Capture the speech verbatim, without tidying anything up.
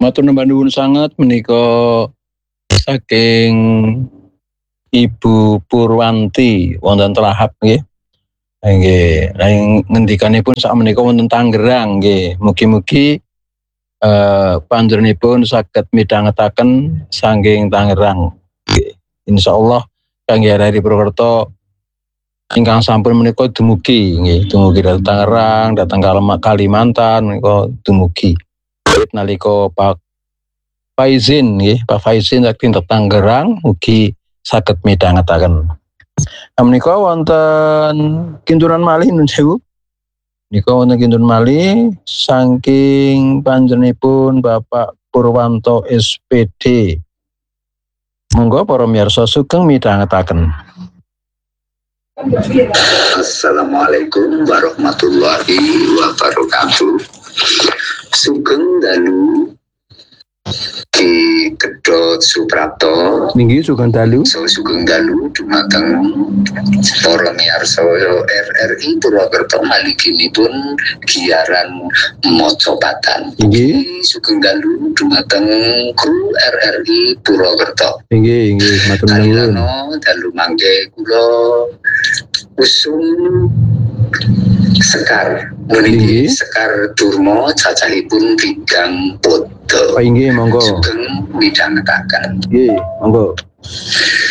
Matur nuwun sanget menika saking Ibu Purwanti wonten Telahap nggih. Nggih, ing ngendikanipun sak menika wonten Tangerang nggih. Mugi-mugi eh panjenenganipun saged midhangetaken saking Tangerang. Nggih. Insyaallah kangge Hari Purwokerto ingkang sampun menika dumugi nggih, dumugi dhateng Tangerang, dhateng Kalimantan menika dumugi. Nalika Pak Faizin nggih, Pak Faizin saking Tangerang mugi saged midhangetaken. Nah, menika wonten kinturan malih nun sewu. Menika wonten kinturan malih saking panjenenganipun Bapak Purwanto S P D. Monggo para miyarsa sugeng midhangetaken. Assalamualaikum warahmatullahi wabarakatuh. Sugeng dalu Ki Kedhot Suprapto. Nggih sugeng dalu. So sugeng dalu dumateng para miyarsa R R I Purwokerto maliginipun giaran maca patan. Nggih sugeng dalu dumateng kru R R I Purwokerto. Nggih nggih matur nuwun. Dalu mangke kula usum Sekar meniki Sekar Durma cacahipun tigang podho. Oh inggih monggo. Sugeng midhangetaken. Nggih, monggo.